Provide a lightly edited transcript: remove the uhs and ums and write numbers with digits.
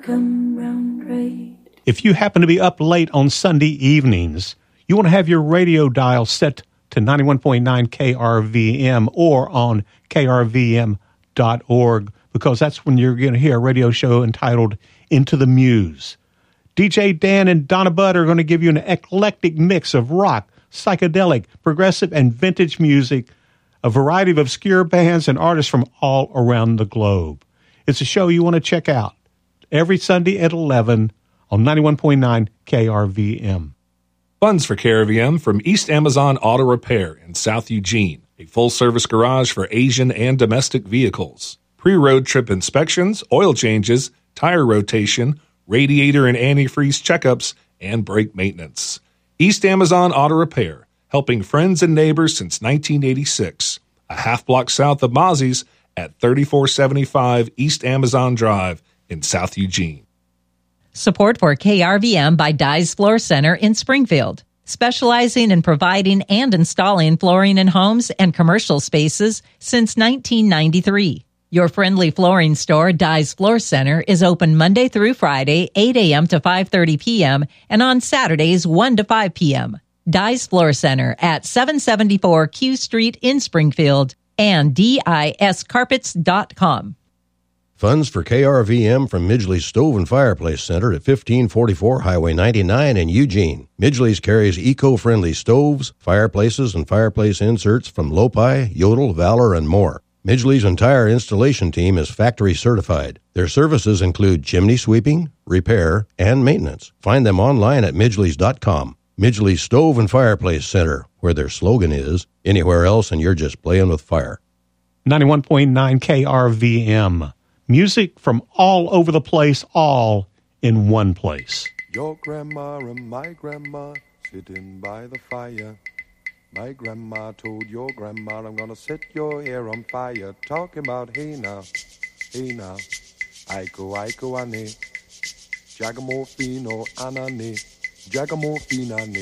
come round right. If you happen to be up late on Sunday evenings, you want to have your radio dial set to 91.9 KRVM or on krvm.org, because that's when you're going to hear a radio show entitled Into the Muse. DJ Dan and Donna Budd are going to give you an eclectic mix of rock, psychedelic, progressive, and vintage music, a variety of obscure bands and artists from all around the globe. It's a show you want to check out every Sunday at 11 on 91.9 KRVM. Funds for KRVM from East Amazon Auto Repair in South Eugene, a full-service garage for Asian and domestic vehicles. Pre-road trip inspections, oil changes, tire rotation, radiator and antifreeze checkups, and brake maintenance. East Amazon Auto Repair, helping friends and neighbors since 1986. A half block south of Mozzie's at 3475 East Amazon Drive in South Eugene. Support for KRVM by Dye's Floor Center in Springfield, specializing in providing and installing flooring in homes and commercial spaces since 1993. Your friendly flooring store, Dye's Floor Center, is open Monday through Friday, 8 a.m. to 5:30 p.m., and on Saturdays, 1 to 5 p.m. Dye's Floor Center at 774 Q Street in Springfield and discarpets.com. Funds for KRVM from Midgley's Stove and Fireplace Center at 1544 Highway 99 in Eugene. Midgley's carries eco-friendly stoves, fireplaces, and fireplace inserts from Lopi, Yodel, Valor, and more. Midgley's entire installation team is factory certified. Their services include chimney sweeping, repair, and maintenance. Find them online at midgleys.com. Midgley's Stove and Fireplace Center, where their slogan is, anywhere else and you're just playing with fire. 91.9 KRVM. Music from all over the place, all in one place. Your grandma and my grandma sitting by the fire. My grandma told your grandma, I'm gonna set your hair on fire. Talking about hey now, Aiko ane, Jagamorphino anane, Jagamorphine ane.